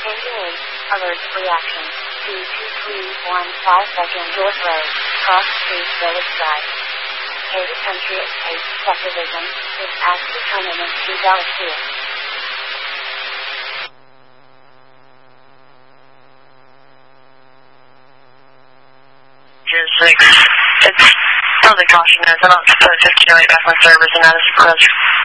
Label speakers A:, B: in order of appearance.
A: 88. Alert reaction. 22315 North Road. Cross Street Village Drive. Haiti Country Estate Subdivision. Is as determinant to Galaxy.
B: Tier 6. It's totally caution. I'm not supposed to 1508 back on service and that is approach.